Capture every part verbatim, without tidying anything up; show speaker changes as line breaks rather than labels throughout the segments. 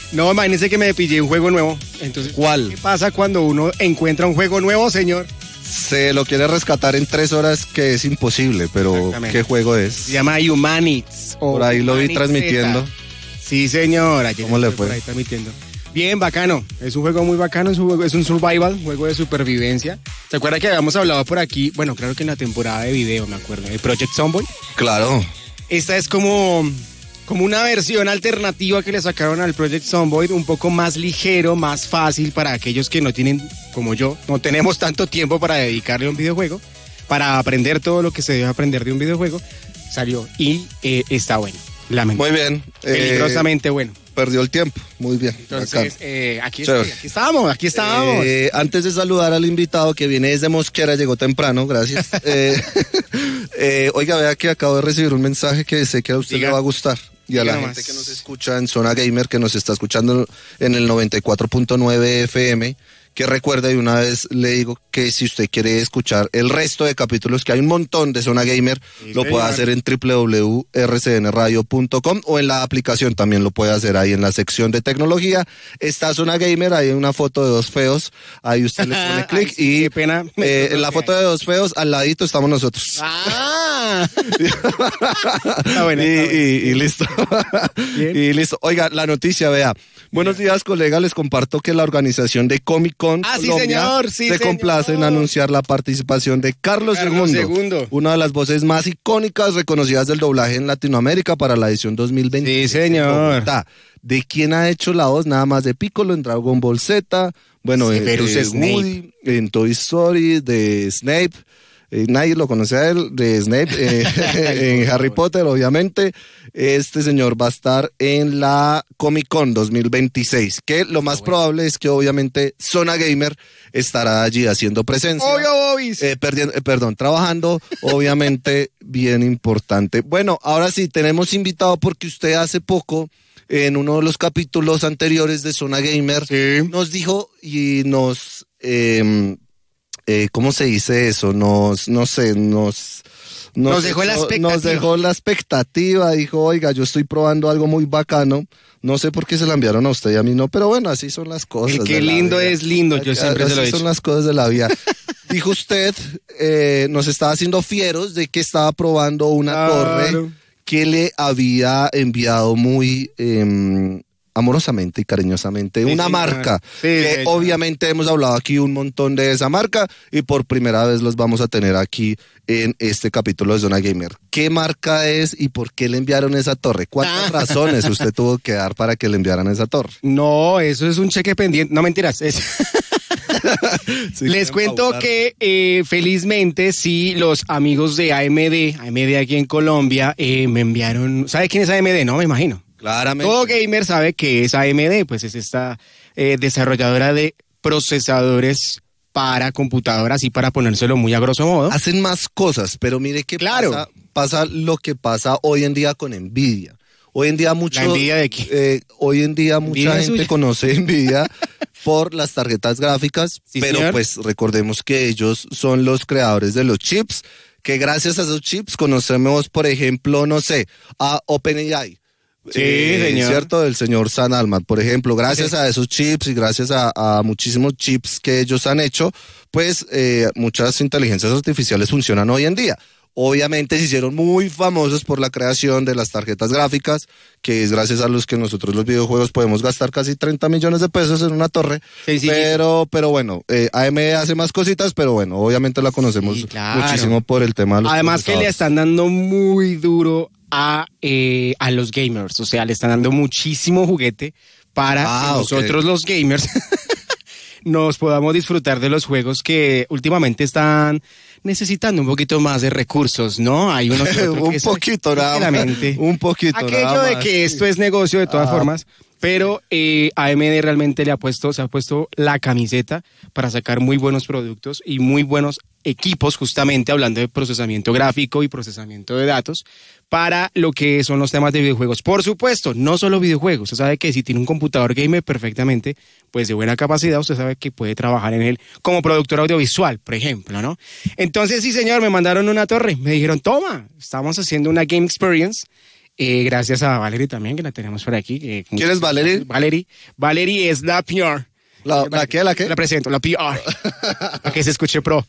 No, imagínese que me pillé un juego nuevo. Entonces,
¿cuál?
¿Qué pasa cuando uno encuentra un juego nuevo, señor?
Se lo quiere rescatar en tres horas, que es imposible, pero ¿qué juego es?
Se llama Humanities.
Por ahí lo vi transmitiendo.
Z. Sí, señor. Ayer
¿Cómo le fue?
Por ahí transmitiendo. Bien, bacano. Es un juego muy bacano, es un, juego, es un survival, juego de supervivencia. ¿Se acuerda que habíamos hablado por aquí? Bueno, claro que en la temporada de video, me acuerdo, de Project Zomboid.
Claro.
Esta es como... como una versión alternativa que le sacaron al Project Zomboid, un poco más ligero, más fácil para aquellos que no tienen, como yo, no tenemos tanto tiempo para dedicarle a un videojuego, para aprender todo lo que se debe aprender de un videojuego. Salió y eh, está bueno, lamento.
Muy bien.
Peligrosamente eh, bueno.
Perdió el tiempo, muy bien.
Entonces, eh, aquí, estoy, aquí estábamos, aquí estábamos.
Eh, antes de saludar al invitado que viene desde Mosquera, llegó temprano, gracias. eh, eh, oiga, vea que acabo de recibir un mensaje que sé que a usted Diga. le va a gustar. Y a la gente que nos escucha en Zona Gamer, que nos está escuchando en el noventa y cuatro punto nueve F M, que recuerda, y una vez le digo que si usted quiere escuchar el resto de capítulos, que hay un montón de Zona Gamer, sí, lo puede hacer en doble u doble u doble u punto r c n radio punto com o en la aplicación también lo puede hacer ahí en la sección de tecnología. Está Zona Gamer, hay una foto de dos feos, ahí usted le pone clic y
qué pena.
Eh, en la foto de dos feos, al ladito estamos nosotros.
Ah. Está bueno,
y,
está bueno.
Y, y listo. Y listo. Oiga, la noticia, vea. Buenos días, colega. Les comparto que la organización de Comic Con
ah,
Colombia
sí, señor, sí,
se
señor.
complace en anunciar la participación de Carlos,
Carlos
segundo,
segundo,
una de las voces más icónicas reconocidas del doblaje en Latinoamérica para la edición dos mil veinte.
Sí, señor.
¿De quién ha hecho la voz? Nada más de Piccolo en Dragon Ball Z, bueno,
sí,
en,
pero
de
Snape.
Woody, en Toy Story, de Snape. Eh, nadie lo conoce a él, de Snape, eh, en Harry Potter, obviamente. Este señor va a estar en la Comic Con dos mil veintiséis, que lo más bueno. probable es que obviamente Zona Gamer estará allí haciendo presencia.
Obvio, Bobis.
Eh, perdiendo, eh, perdón, trabajando, obviamente, bien importante. Bueno, ahora sí, tenemos invitado porque usted hace poco, en uno de los capítulos anteriores de Zona Gamer,
sí.
nos dijo y nos... Eh, Eh, ¿cómo se dice eso? Nos, no sé, nos...
Nos, nos dejó la expectativa.
Nos dejó la expectativa, dijo, oiga, yo estoy probando algo muy bacano, no sé por qué se la enviaron a usted y a mí no, pero bueno, así son las cosas.
El que lindo es lindo, yo siempre
así
se lo he dicho.
Así son las cosas de la vida. Dijo usted, eh, nos estaba haciendo fieros de que estaba probando una claro. torre que le había enviado muy... Eh, amorosamente y cariñosamente, sí, una sí, marca, sí, que sí, obviamente hemos hablado aquí un montón de esa marca y por primera vez los vamos a tener aquí en este capítulo de Zona Gamer. ¿Qué marca es y por qué le enviaron esa torre? ¿Cuántas ah. razones usted tuvo que dar para que le enviaran esa torre?
No, eso es un cheque pendiente, no mentiras, es... sí, les cuento pautar. que eh, felizmente sí, los amigos de A M D, A M D aquí en Colombia, eh, me enviaron, ¿sabe quién es A M D? No, me imagino.
Claramente.
Todo gamer sabe que es A M D, pues es esta eh, desarrolladora de procesadores para computadoras y para ponérselo muy a grosso modo.
Hacen más cosas, pero mire qué
claro.
pasa, pasa lo que pasa hoy en día con Nvidia. Hoy en día mucho,
¿La Nvidia de qué?
Eh, hoy en día mucha
¿Nvidia
gente
suya?
conoce Nvidia por las tarjetas gráficas,
sí,
pero
señor.
pues recordemos que ellos son los creadores de los chips, que gracias a esos chips conocemos, por ejemplo, no sé, a OpenAI.
Sí,
eh,
señor.
¿Cierto? El señor Sam Altman, por ejemplo, gracias sí. a esos chips y gracias a, a muchísimos chips que ellos han hecho, pues eh, muchas inteligencias artificiales funcionan hoy en día. Obviamente se hicieron muy famosos por la creación de las tarjetas gráficas, que es gracias a los que nosotros los videojuegos podemos gastar casi treinta millones de pesos en una torre. Sí, sí. Pero, pero bueno, eh, A M D hace más cositas, pero bueno, obviamente la conocemos sí, claro. muchísimo por el tema de los
Además que le están dando muy duro a, eh, a los gamers, o sea, le están dando muchísimo juguete para ah, que nosotros okay. los gamers nos podamos disfrutar de los juegos que últimamente están necesitando un poquito más de recursos, ¿no? Hay unos
un
que
poquito nada más. Un poquito
Aquello
nada
de
más.
que esto es negocio de todas
ah.
formas, pero eh, A M D realmente le ha puesto, se ha puesto la camiseta para sacar muy buenos productos y muy buenos equipos, justamente hablando de procesamiento gráfico y procesamiento de datos, para lo que son los temas de videojuegos. Por supuesto, no solo videojuegos. Usted sabe que si tiene un computador gamer perfectamente, pues de buena capacidad, usted sabe que puede trabajar en él como productor audiovisual, por ejemplo, ¿no? Entonces, sí, señor, me mandaron una torre. Me dijeron, toma, estamos haciendo una Game Experience Eh, gracias a Valerie también, que la tenemos por aquí. Que,
¿Quién es Valerie?
Valerie. Valerie es la P R.
¿La, ¿La qué? ¿La qué?
La presento, la P R. Para que se escuche pro.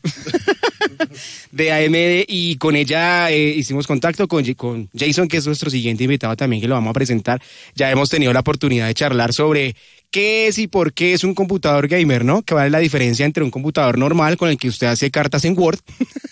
De A M D, y con ella eh, hicimos contacto con, con Jason, que es nuestro siguiente invitado también, que lo vamos a presentar. Ya hemos tenido la oportunidad de charlar sobre qué es y por qué es un computador gamer, ¿no? Que vale la diferencia entre un computador normal con el que usted hace cartas en Word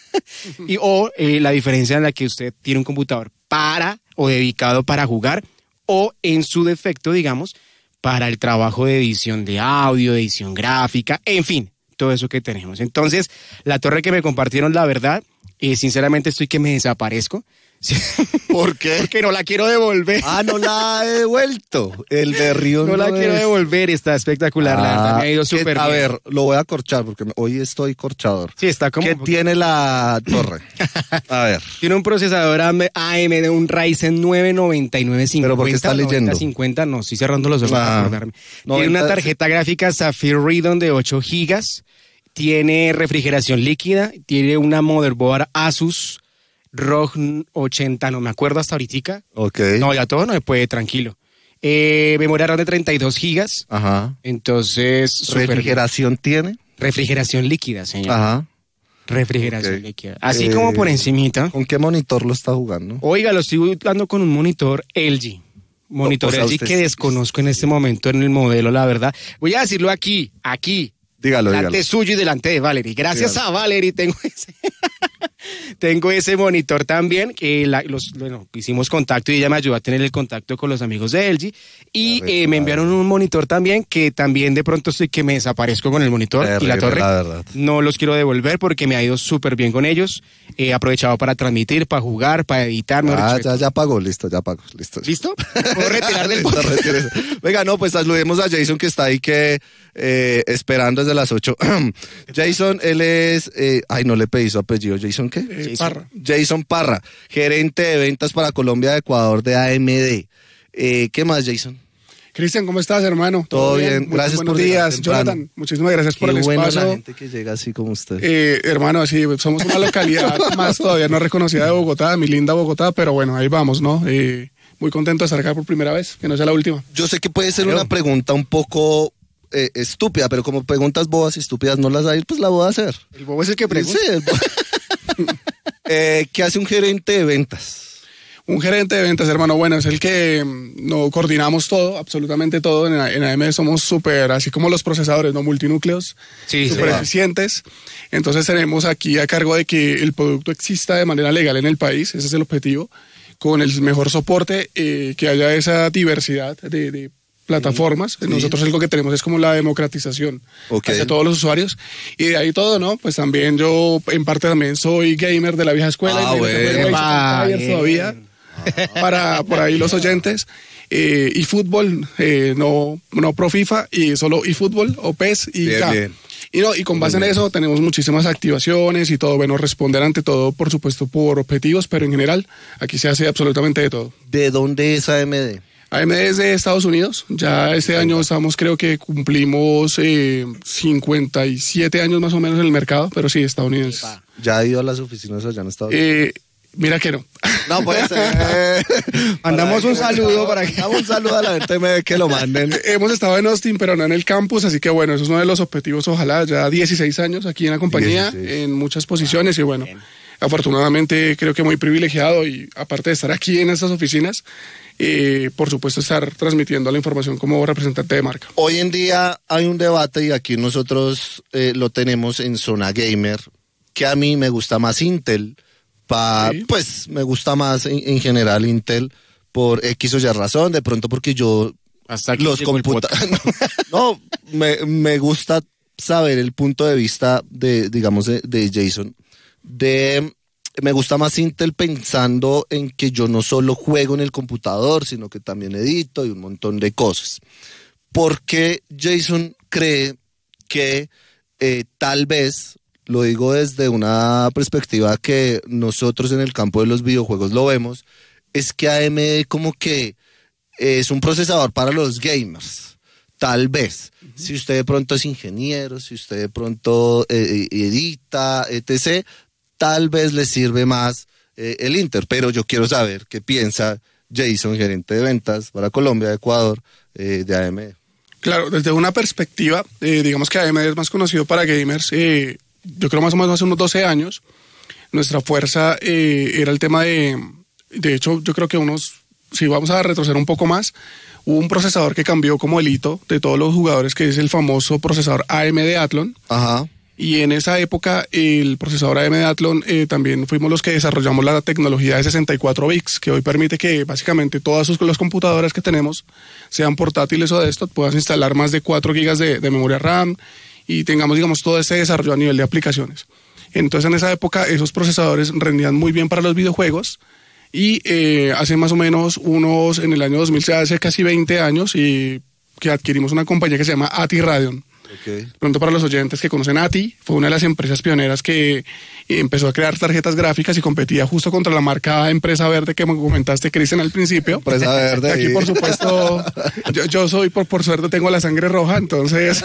y o eh, la diferencia en la que usted tiene un computador para o dedicado para jugar, o en su defecto, digamos, para el trabajo de edición de audio, de edición gráfica, en fin, todo eso que tenemos. Entonces, la torre que me compartieron, la verdad, eh, sinceramente estoy que me desaparezco.
¿Por qué?
Porque no la quiero devolver.
Ah, no la ha devuelto. El berrión
no, no la
es...
quiero devolver, está espectacular, ah, la verdad, me ha ido súper bien.
A ver, lo voy a corchar porque hoy estoy corchador.
Sí, está como...
¿Qué tiene la torre? A ver.
Tiene un procesador A M D, un Ryzen nueve noventa y nueve cincuenta.
¿Pero por qué está leyendo?
cincuenta, no, estoy cerrando los ojos
ah,
para acordarme.
noventa...
Tiene una tarjeta gráfica Sapphire Radeon de ocho gigas, tiene refrigeración líquida, tiene una motherboard Asus R O G ochenta, no me acuerdo hasta ahorita.
Ok.
No, ya todo no se puede, tranquilo. Eh, memoria RAM de treinta y dos gigas.
Ajá.
Entonces...
¿Refrigeración tiene?
Refrigeración líquida, señor.
Ajá.
Refrigeración
okay.
líquida. Así
eh,
como por encimita.
¿Con qué monitor lo está jugando?
Oiga, lo estoy jugando con un monitor L G. Monitor no, o sea, L G que desconozco en este momento en el modelo, la verdad. Voy a decirlo aquí, aquí.
Dígalo,
delante
dígalo.
suyo y delante de Valerie. Gracias
dígalo.
a Valerie tengo ese... Tengo ese monitor también, que la, los, bueno, hicimos contacto y ella me ayudó a tener el contacto con los amigos de L G. Y eh, me enviaron un monitor también, que también de pronto estoy que me desaparezco con el monitor
Terrible,
y la torre.
La verdad.
No los quiero devolver porque me ha ido súper bien con ellos. He aprovechado para transmitir, para jugar, para editar.
Ah, ya, ya pagó, listo, ya pagó, listo.
¿Listo? ¿Puedo retirar del podcast?
Venga, no, pues saludemos a Jason, que está ahí que eh, esperando desde las ocho. Jason, él es, eh, ay, no le pedí su apellido, ¿Jason qué?
Eh, Parra.
Jason Parra, gerente de ventas para Colombia de Ecuador de A M D. Eh, ¿Qué más, Jason?
Cristian, ¿cómo estás, hermano?
Todo, Todo bien, bien. Gracias
buenos
por
días, Jonathan. Muchísimas gracias
Qué
por el
bueno
espacio.
La gente que llega así como usted.
Eh, hermano, sí, somos una localidad más todavía no reconocida de Bogotá, mi linda Bogotá, pero bueno, ahí vamos, ¿no? Eh, muy contento de estar acá por primera vez, que no sea la última.
Yo sé que puede ser claro. Una pregunta un poco eh, estúpida, pero como preguntas bobas y estúpidas no las hay, pues la voy a hacer.
El bobo es el que pregunta.
Sí, el bobo. eh, ¿Qué hace un gerente de ventas?
Un gerente de ventas, hermano, bueno, es el que no coordinamos todo, absolutamente todo. En, en A M D somos súper, así como los procesadores, ¿no? Multinúcleos,
sí,
súper
sí,
eficientes. Entonces tenemos aquí a cargo de que el producto exista de manera legal en el país, ese es el objetivo, con el mejor soporte, eh, que haya esa diversidad de, de plataformas. Sí. Nosotros algo que tenemos es como la democratización okay. hacia todos los usuarios, y de ahí todo, ¿no? Pues también yo en parte también soy gamer de la vieja escuela.
Ah,
y
bueno.
Ah, todavía para por ahí los oyentes. Eh, y fútbol, eh, no, no pro FIFA, y solo y fútbol o P E S y
bien,
ya.
Bien.
Y, no, y con base bien. en eso tenemos muchísimas activaciones y todo. Bueno, responder ante todo, por supuesto, por objetivos, pero en general aquí se hace absolutamente de todo.
¿De dónde es A M D?
A M D es de Estados Unidos. Ya este año estamos, creo que cumplimos eh, cincuenta y siete años más o menos en el mercado, pero sí, estadounidense.
¿Ya ha ido a las oficinas allá en Estados Unidos?
Eh, Mira que no.
No puede ser.
Mandamos un saludo para que...
Mandamos un saludo a la gente que lo manden.
Hemos estado en Austin, pero no en el campus, así que bueno, eso es uno de los objetivos, ojalá, ya dieciséis años aquí en la compañía, dieciséis. En muchas posiciones, y bueno, bien. Afortunadamente creo que muy privilegiado, y aparte de estar aquí en estas oficinas, eh, por supuesto estar transmitiendo la información como representante de marca.
Hoy en día hay un debate, y aquí nosotros eh, lo tenemos en Zona Gamer, que a mí me gusta más Intel. Pa, sí. Pues me gusta más en, en general Intel por X o Y razón, de pronto porque yo
hasta aquí
los computadores no, no me, me gusta saber el punto de vista de, digamos, de, de Jason, de me gusta más Intel pensando en que yo no solo juego en el computador, sino que también edito y un montón de cosas. ¿Por qué Jason cree que eh, tal vez, lo digo desde una perspectiva que nosotros en el campo de los videojuegos lo vemos, es que A M D como que es un procesador para los gamers? Tal vez, uh-huh. Si usted de pronto es ingeniero, si usted de pronto eh, edita, etcétera, tal vez le sirve más eh, el Intel, pero yo quiero saber qué piensa Jason, gerente de ventas para Colombia, Ecuador, eh, de A M D.
Claro, desde una perspectiva, eh, digamos que A M D es más conocido para gamers, eh, yo creo más o menos hace unos doce años, nuestra fuerza eh, era el tema de, de hecho yo creo que unos, si vamos a retroceder un poco más, hubo un procesador que cambió como el hito de todos los jugadores, que es el famoso procesador A M D Athlon.
Ajá.
Y en esa época, el procesador A M D Athlon eh, también fuimos los que desarrollamos la tecnología de sesenta y cuatro bits, que hoy permite que básicamente todas sus, las computadoras que tenemos, sean portátiles o desktop, puedas instalar más de cuatro gigas de, de memoria RAM y tengamos, digamos, todo ese desarrollo a nivel de aplicaciones. Entonces, en esa época, esos procesadores rendían muy bien para los videojuegos y eh, hace más o menos unos, en el año dos mil, hace casi veinte años, y que adquirimos una compañía que se llama A T I Radeon. Okay. Pronto, para los oyentes que conocen A T I, fue una de las empresas pioneras que empezó a crear tarjetas gráficas y competía justo contra la marca Empresa Verde que me comentaste, Cristian, al principio.
Empresa Verde.
Aquí, por supuesto, yo, yo soy, por, por suerte, tengo la sangre roja, entonces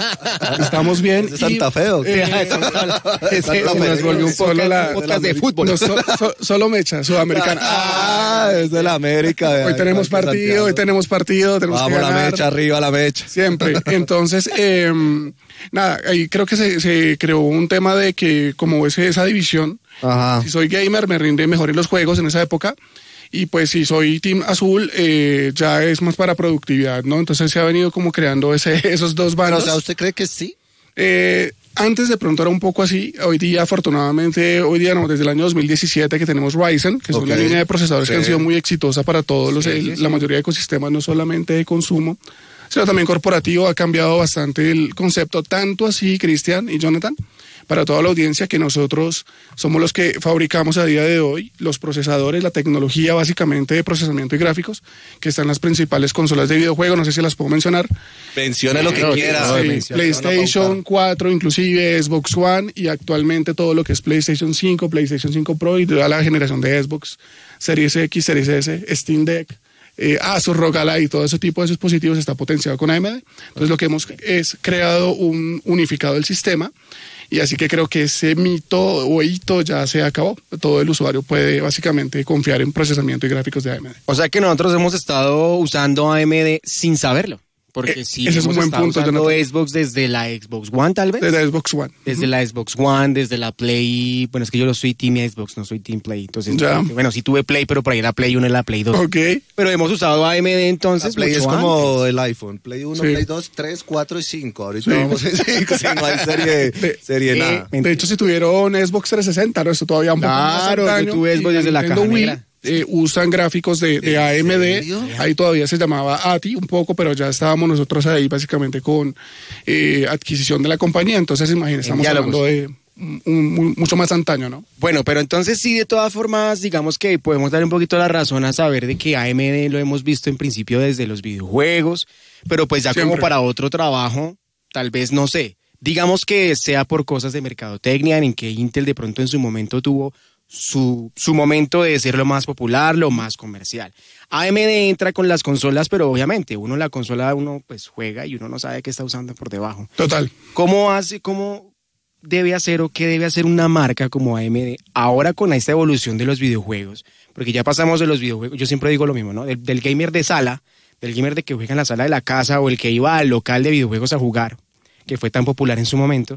estamos bien.
¿Es Santa Fe o qué?
Eh, ese, ese nos volvió un podcast, la, podcast de, de fútbol.
No, so, so, solo mecha, sudamericana.
Ah, es de la América.
Hoy ahí, tenemos partido, hoy tenemos partido, tenemos
Vamos,
que ganar.
La mecha, arriba la mecha.
Siempre. Entonces, eh, nada, ahí creo que se, se creó un tema de que como ese, esa división, ajá, si soy gamer me rinde mejor en los juegos en esa época, y pues si soy Team Azul eh, ya es más para productividad, ¿no? Entonces se ha venido como creando ese, esos dos bandos.
Pero, o sea, ¿usted cree que sí?
Eh, antes de pronto era un poco así, hoy día afortunadamente, hoy día no, desde el año dos mil diecisiete que tenemos Ryzen, que es okay, una línea de procesadores, sí, que han sido muy exitosa para todos los, sí, el, sí, la mayoría de ecosistemas, no solamente de consumo, sino también corporativo. Ha cambiado bastante el concepto, tanto así, Cristian y Jonathan, para toda la audiencia, que nosotros somos los que fabricamos a día de hoy los procesadores, la tecnología básicamente de procesamiento y gráficos que están en las principales consolas de videojuegos. No sé si las puedo mencionar.
Menciona lo que
sí,
quiera.
Sí, PlayStation cuatro, inclusive Xbox One, y actualmente todo lo que es PlayStation cinco, PlayStation cinco Pro y toda la generación de Xbox Series X, Series S, Steam Deck, Eh, Asus, R O G Ally y todo ese tipo de dispositivos está potenciado con A M D. Entonces lo que hemos es creado un unificado del sistema, y así que creo que ese mito o hito ya se acabó. Todo el usuario puede básicamente confiar en procesamiento y gráficos de A M D.
O sea que nosotros hemos estado usando A M D sin saberlo. Porque eh, sí,
ese es un buen punto.
Usando Xbox desde la Xbox One, tal vez.
Desde la Xbox One.
Desde uh-huh. la Xbox One, desde la Play. Bueno, es que yo no soy Team Xbox, no soy Team Play. Entonces,
ya.
bueno, sí tuve Play, pero por ahí la Play uno y la Play dos.
Ok.
Pero hemos usado A M D entonces.
La Play es como
antes.
el iPhone. Play uno, sí. Play dos, tres, cuatro y cinco. Ahorita
sí.
vamos en cinco, si no hay serie, de, serie eh, nada.
De hecho, si tuvieron Xbox trescientos sesenta, ¿no? Esto todavía un poco
claro,
más antaño.
Claro, yo tuve Xbox desde la caja negra.
Eh, usan gráficos de, de A M D, serio? Ahí todavía se llamaba A T I un poco, pero ya estábamos nosotros ahí básicamente con eh, adquisición de la compañía. Entonces imagínense, estamos hablando de un, un, mucho más antaño, ¿no?
Bueno, pero entonces sí, de todas formas, digamos que podemos dar un poquito la razón a saber de que A M D lo hemos visto en principio desde los videojuegos, pero pues ya Siempre. como para otro trabajo, tal vez, no sé, digamos que sea por cosas de mercadotecnia, en que Intel de pronto en su momento tuvo Su, su momento de ser lo más popular, lo más comercial. A M D entra con las consolas, pero obviamente uno la consola uno pues juega y uno no sabe qué está usando por debajo.
Total.
¿Cómo hace, cómo debe hacer o qué debe hacer una marca como A M D ahora con esta evolución de los videojuegos? Porque ya pasamos de los videojuegos, yo siempre digo lo mismo, ¿no? Del, del gamer de sala, del gamer de que juega en la sala de la casa o el que iba al local de videojuegos a jugar, que fue tan popular en su momento.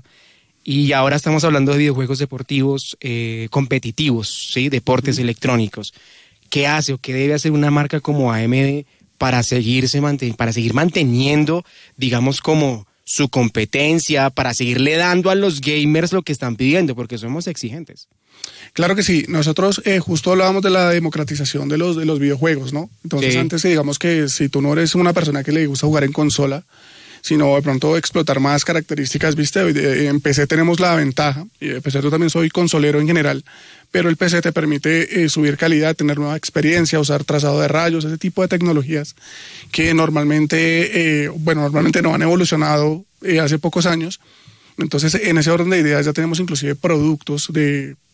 Y ahora estamos hablando de videojuegos deportivos eh, competitivos, ¿sí? Deportes electrónicos. ¿Qué hace o qué debe hacer una marca como A M D para, seguirse manten- para seguir manteniendo, digamos, como su competencia, para seguirle dando a los gamers lo que están pidiendo? Porque somos exigentes.
Claro que sí. Nosotros eh, justo hablábamos de la democratización de los, de los videojuegos, ¿no? Entonces sí. antes digamos que si tú no eres una persona que le gusta jugar en consola, sino de pronto explotar más características, ¿viste? En P C tenemos la ventaja, y en P C yo también soy consolero en general, pero el P C te permite eh, subir calidad, tener nueva experiencia, usar trazado de rayos, ese tipo de tecnologías que normalmente, eh, bueno, normalmente no han evolucionado eh, hace pocos años. Entonces, en ese orden de ideas ya tenemos inclusive productos de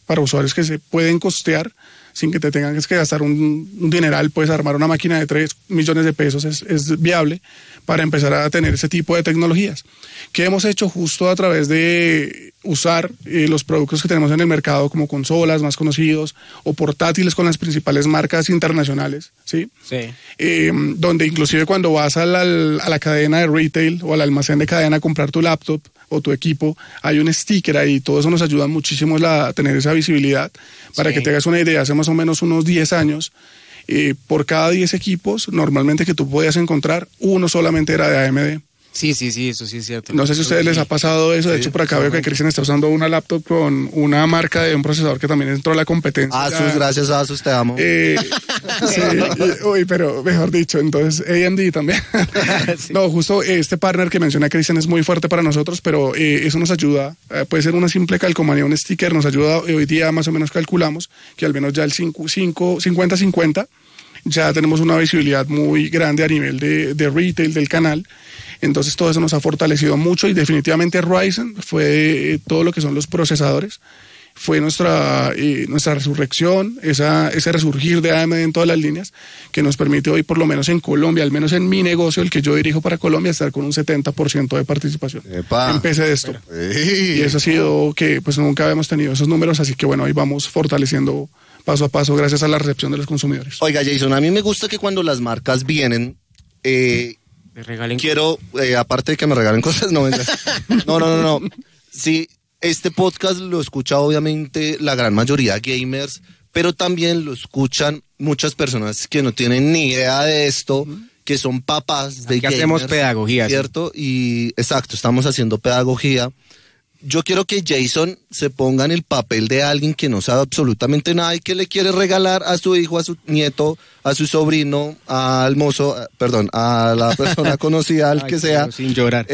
para usuarios que se pueden costear sin que te tengan que gastar un, un dineral. Puedes armar una máquina de tres millones de pesos, es, es viable para empezar a tener ese tipo de tecnologías. ¿Qué hemos hecho justo a través de usar eh, los productos que tenemos en el mercado como consolas más conocidos o portátiles con las principales marcas internacionales? ¿Sí?
Sí.
Eh, donde inclusive cuando vas a la, a la cadena de retail o al almacén de cadena a comprar tu laptop o tu equipo, hay un sticker ahí. Todo eso nos ayuda muchísimo la, a tener esa visibilidad. Para sí. que te hagas una idea, hace más o menos unos diez años, eh, por cada diez equipos, normalmente que tú podías encontrar, uno solamente era de A M D.
Sí, sí, sí, eso sí es cierto.
No sé si a ustedes sí. les ha pasado eso. De sí, hecho, por acá veo que Cristian está usando una laptop con una marca de un procesador que también entró a la competencia.
Asus, gracias a Asus, te amo.
Eh, sí, uy, pero mejor dicho, entonces A M D también. Sí. No, justo este partner que menciona Cristian es muy fuerte para nosotros, pero eh, eso nos ayuda. Eh, puede ser una simple calcomanía, un sticker, nos ayuda. Hoy día más o menos calculamos que al menos ya el cincuenta cincuenta ya tenemos una visibilidad muy grande a nivel de, de retail del canal. Entonces todo eso nos ha fortalecido mucho y definitivamente Ryzen fue eh, todo lo que son los procesadores, fue nuestra, eh, nuestra resurrección, esa, ese resurgir de A M D en todas las líneas que nos permite hoy por lo menos en Colombia, al menos en mi negocio, el que yo dirijo para Colombia, estar con un setenta por ciento de participación.
Epa.
En P C Desktop. Y eso ha sido que pues nunca habíamos tenido esos números, así que bueno, hoy vamos fortaleciendo paso a paso gracias a la recepción de los consumidores.
Oiga, Jason, a mí me gusta que cuando las marcas vienen... Eh,
Me regalen
Quiero, eh, aparte de que me regalen cosas, no, no, no, no, no. Sí, este podcast lo escucha obviamente la gran mayoría gamers, pero también lo escuchan muchas personas que no tienen ni idea de esto, que son papás de
Aquí
gamers.
hacemos pedagogía.
¿Cierto? ¿Sí? Y exacto, estamos haciendo pedagogía. Yo quiero que Jason se ponga en el papel de alguien que no sabe absolutamente nada y que le quiere regalar a su hijo, a su nieto, a su sobrino, al mozo, perdón, a la persona conocida, al Ay, que sea,
sin llorar.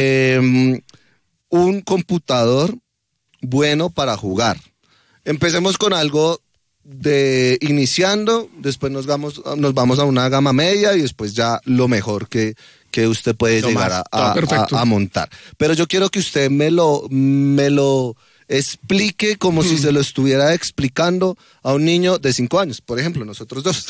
Eh, un computador bueno para jugar. Empecemos con algo de iniciando, después nos vamos, nos vamos a una gama media y después ya lo mejor que... que usted puede lo llegar a, a, a, a montar. Pero yo quiero que usted me lo, me lo explique como mm. si se lo estuviera explicando a un niño de cinco años, por ejemplo, nosotros dos.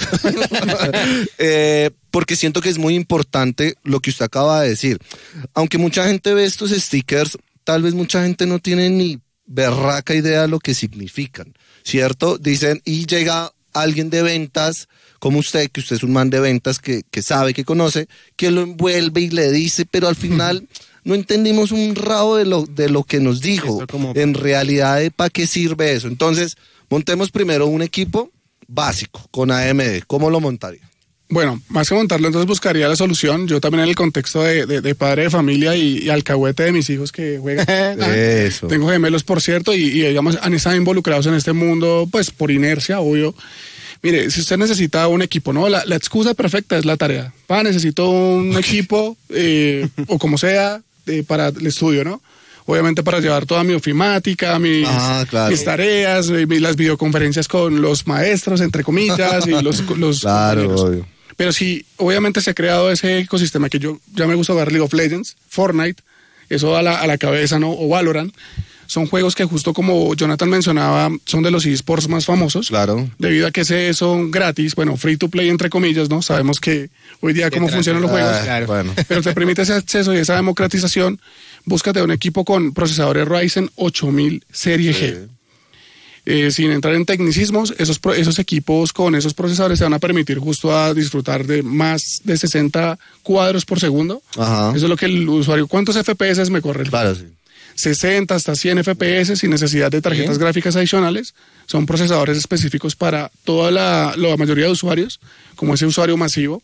eh, porque siento que es muy importante lo que usted acaba de decir. Aunque mucha gente ve estos stickers, tal vez mucha gente no tiene ni berraca idea de lo que significan, ¿cierto? Dicen, y llega alguien de ventas como usted, que usted es un man de ventas que, que sabe, que conoce, que lo envuelve y le dice, pero al final no entendimos un rabo de lo, de lo que nos dijo. Como... En realidad, ¿para qué sirve eso? Entonces, montemos primero un equipo básico con A M D. ¿Cómo lo montaría?
Bueno, más que montarlo, entonces buscaría la solución. Yo también en el contexto de, de, de padre de familia y, y alcahuete de mis hijos que juegan.
Eso.
Tengo gemelos, por cierto, y, y digamos, han estado involucrados en este mundo, pues por inercia, obvio. Mire, si usted necesita un equipo, ¿no? La, la excusa perfecta es la tarea. Pa, necesito un equipo, eh, o como sea, eh, para el estudio, ¿no? Obviamente para llevar toda mi ofimática, mis,
ah, claro.
mis tareas, las videoconferencias con los maestros, entre comillas, y los, los
claro, obvio.
Pero sí, obviamente se ha creado ese ecosistema que yo ya me gusta ver, League of Legends, Fortnite, eso a la, a la cabeza, ¿no? O Valorant. Son juegos que justo como Jonathan mencionaba, son de los eSports más famosos.
Claro.
Debido a que se son gratis, bueno, free to play entre comillas, ¿no? Sabemos que hoy día cómo funcionan los juegos.
Ah, claro. Bueno.
Pero te permite ese acceso y esa democratización. Búscate un equipo con procesadores Ryzen ocho mil Serie sí. G. Eh, sin entrar en tecnicismos, esos, esos equipos con esos procesadores te van a permitir justo a disfrutar de más de sesenta cuadros por segundo.
Ajá.
Eso es lo que el usuario... ¿Cuántos F P S me corre?
Claro, sí.
sesenta hasta cien F P S sin necesidad de tarjetas ¿Bien? gráficas adicionales. Son procesadores específicos para toda la, la mayoría de usuarios, como ese usuario masivo.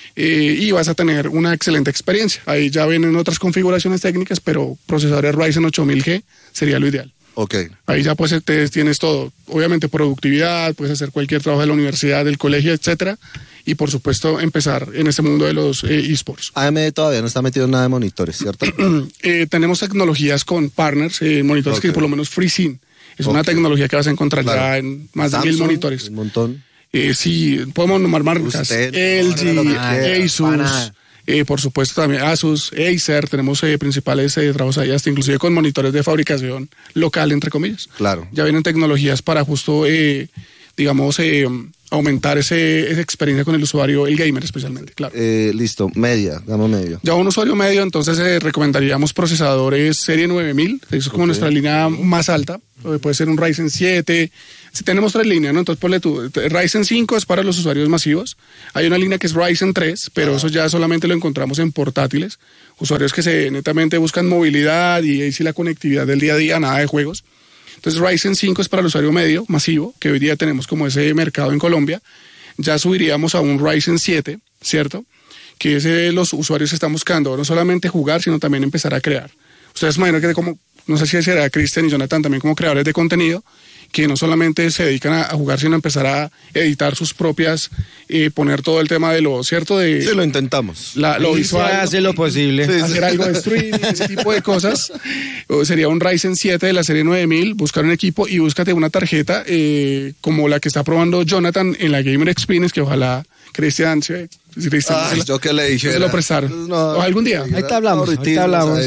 Eh, y vas a tener una excelente experiencia. Ahí ya vienen otras configuraciones técnicas, pero procesadores Ryzen ocho mil G sería lo ideal.
Okay.
Ahí ya pues te, tienes todo, obviamente productividad, puedes hacer cualquier trabajo de la universidad, del colegio, etcétera, y por supuesto empezar en este mundo de los eh, eSports.
A M D todavía no está metido en nada de monitores, ¿cierto?
eh, tenemos tecnologías con partners, eh, monitores okay. que por lo menos FreeSync es okay. una tecnología que vas a encontrar claro. ya en más Samsung, de mil monitores.
Un montón.
Eh, sí, podemos nombrar marcas, L G, Asus, Eh, por supuesto también Asus, Acer, tenemos eh, principales eh, trabajos ahí, hasta inclusive con monitores de fabricación local, entre comillas.
Claro.
Ya vienen tecnologías para justo, eh, digamos, eh, aumentar ese, esa experiencia con el usuario, el gamer especialmente, claro.
Eh, listo, media, gama media.
Ya un usuario medio, entonces eh, recomendaríamos procesadores serie nueve mil, eso es como okay. nuestra línea más alta, puede ser un Ryzen siete, si tenemos tres líneas, ¿no? Entonces ponle tú, Ryzen cinco es para los usuarios masivos, hay una línea que es Ryzen tres, pero ah. eso ya solamente lo encontramos en portátiles, usuarios que se netamente buscan movilidad y ahí sí la conectividad del día a día, nada de juegos. Entonces Ryzen cinco es para el usuario medio, masivo, que hoy día tenemos como ese mercado en Colombia. Ya subiríamos a un Ryzen siete, ¿cierto? Que ese los usuarios están buscando no solamente jugar, sino también empezar a crear. Ustedes imaginan que como, no sé si será Cristian y Jonathan también como creadores de contenido, que no solamente se dedican a, a jugar, sino a empezar a editar sus propias, eh, poner todo el tema de lo, ¿cierto? De,
sí, lo intentamos.
La, lo visual. Se hace lo posible.
Sí, hacer algo de streaming, ese tipo de cosas. O sería un Ryzen siete de la serie nueve mil, buscar un equipo y búscate una tarjeta eh, como la que está probando Jonathan en la Gamer Experience, que ojalá Cristian se... Si
Ay, yo que le dije.
Se lo prestaron. No, o algún día.
Ahorita hablamos. Ahorita hablamos.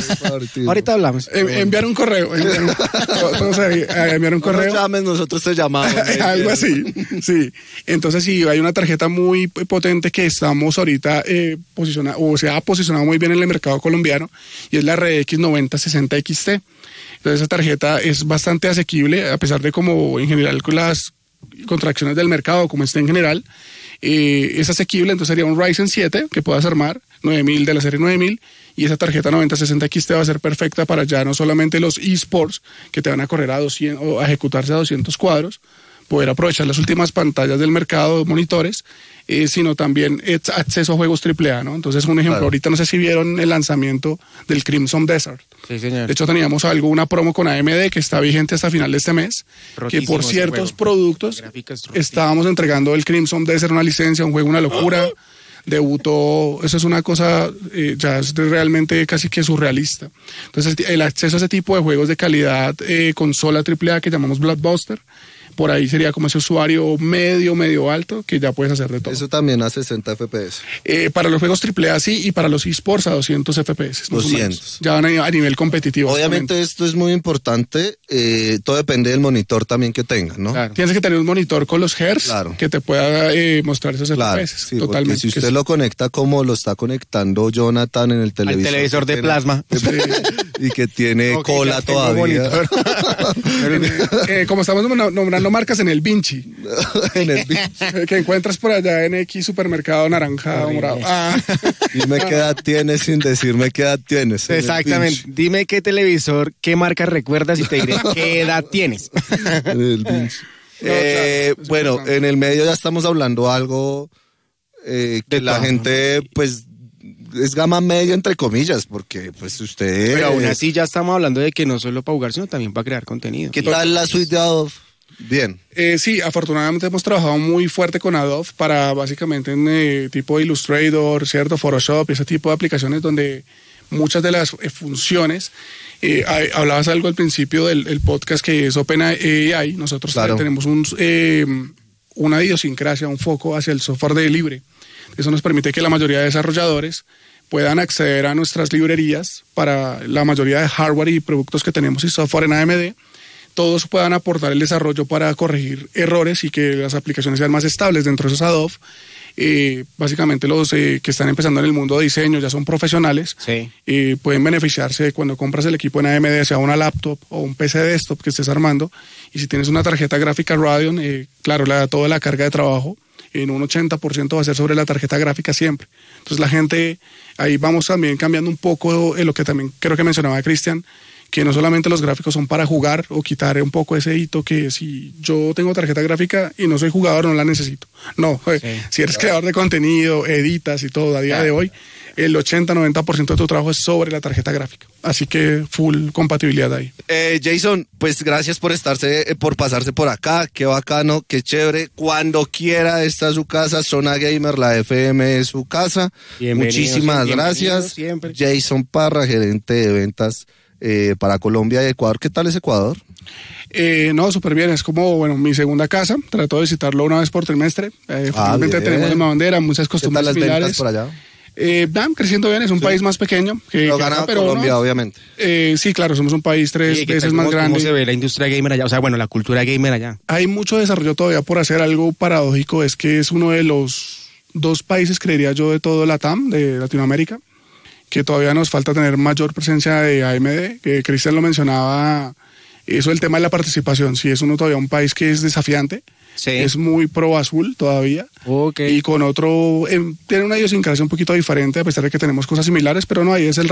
Ahorita hablamos.
En, enviar un correo. Enviar un, todos ahí, enviar un correo.
No llames, nosotros te llamamos.
Algo así. Sí. Entonces, sí, hay una tarjeta muy potente que estamos ahorita eh, posicionando, o se ha posicionado muy bien en el mercado colombiano, y es la R X noventa sesenta X T. Entonces, esa tarjeta es bastante asequible, a pesar de como en general con las contracciones del mercado, como está en general. Eh, es asequible, entonces sería un Ryzen siete que puedas armar, nueve mil de la serie nueve mil, y esa tarjeta noventa sesenta X T va a ser perfecta para ya no solamente los eSports, que te van a correr a doscientos o a ejecutarse a doscientos cuadros, poder aprovechar las últimas pantallas del mercado, monitores, eh, sino también acceso a juegos triple A, ¿no? Entonces, un ejemplo, claro. Ahorita no sé si vieron el lanzamiento del Crimson Desert.
Sí, señor.
De hecho, teníamos algo, una promo con A M D que está vigente hasta final de este mes, rotísimo, que por ciertos productos estábamos entregando el Crimson Desert, una licencia, un juego, una locura. Uh-huh. Debutó, eso es una cosa eh, ya es realmente casi que surrealista. Entonces, el acceso a ese tipo de juegos de calidad, eh, consola triple A que llamamos Blockbuster, por ahí sería como ese usuario medio, medio alto, que ya puedes hacer de todo.
Eso también a sesenta F P S.
Eh, para los juegos triple A sí, y para los eSports a doscientos F P S.
doscientos.
Ya van a, a nivel competitivo.
Obviamente esto es muy importante, eh, todo depende del monitor también que tengas, ¿no?
Claro. Tienes que tener un monitor con los hertz, claro, que te pueda eh, mostrar esos
claro,
F P S.
Sí,
totalmente.
Si usted sí. lo conecta como lo está conectando Jonathan en el televisor.
El televisor de plasma.
Sí. Y que tiene okay, cola todavía.
Pero, eh, como estamos nombrando marcas en el Vinci.
en el Vinci.
Que encuentras por allá en X supermercado naranja o morado. Ah.
Dime qué edad tienes sin decirme qué edad tienes.
Exactamente. Dime qué televisor, qué marca recuerdas y te diré qué edad tienes.
En el Vinci. No, eh, claro, bueno, importante. En el medio ya estamos hablando algo eh, que de la todo, gente, ¿no? Pues, es gama media entre comillas, porque pues usted...
Pero aún así ya estamos hablando de que no solo para jugar, sino también para crear contenido.
¿Qué tal la suite de Adobe? Bien.
Eh, sí, afortunadamente hemos trabajado muy fuerte con Adobe para básicamente en eh, tipo Illustrator, ¿cierto? Photoshop, ese tipo de aplicaciones donde muchas de las eh, funciones, eh, hablabas algo al principio del el podcast que es OpenAI, nosotros claro. tenemos un, eh, una idiosincrasia, un foco hacia el software de libre. Eso nos permite que la mayoría de desarrolladores puedan acceder a nuestras librerías para la mayoría de hardware y productos que tenemos y software en A M D. Todos puedan aportar el desarrollo para corregir errores y que las aplicaciones sean más estables dentro de esos Adobe. Eh, básicamente los eh, que están empezando en el mundo de diseño ya son profesionales,
sí.
eh, pueden beneficiarse cuando compras el equipo en A M D, sea una laptop o un P C desktop que estés armando, y si tienes una tarjeta gráfica Radeon, eh, claro, le da toda la carga de trabajo, en un ochenta por ciento va a ser sobre la tarjeta gráfica siempre. Entonces la gente, ahí vamos también cambiando un poco eh, lo que también creo que mencionaba Cristian, que no solamente los gráficos son para jugar o quitar un poco ese hito que si yo tengo tarjeta gráfica y no soy jugador no la necesito. No, sí, si eres claro. creador de contenido, editas y todo a día claro. de hoy, el ochenta a noventa por ciento de tu trabajo es sobre la tarjeta gráfica. Así que full compatibilidad ahí.
Eh, Jason, pues gracias por estarse, por pasarse por acá. Qué bacano, qué chévere. Cuando quiera, esta es su casa. Zona Gamer, la F M es su casa. Muchísimas gracias. Siempre. Jason Parra, gerente de ventas Eh, para Colombia y Ecuador. ¿Qué tal es Ecuador?
Eh, no, súper bien. Es como, bueno, mi segunda casa. Trato de visitarlo una vez por trimestre. Eh, ah, finalmente bien. Tenemos la misma bandera, muchas costumbres
¿Qué tal las
similares.
ventas por allá?
Eh, van creciendo bien, es un sí. país más pequeño que,
lo
que
gana
acá, pero
Colombia,
no,
obviamente.
Eh, sí, claro, somos un país tres
sí,
veces
cómo,
más grande.
¿Cómo se ve la industria gamer allá? O sea, bueno, la cultura gamer allá.
Hay mucho desarrollo todavía por hacer. Algo paradójico es que es uno de los dos países, creería yo, de todo la T A M, de Latinoamérica, que todavía nos falta tener mayor presencia de A M D, que Cristian lo mencionaba, eso del tema de la participación, sí es uno todavía un país que es desafiante. Sí. Es muy pro azul todavía.
Okay.
Y con otro, eh, tiene una idiosincrasia un poquito diferente, a pesar de que tenemos cosas similares, pero no, ahí es el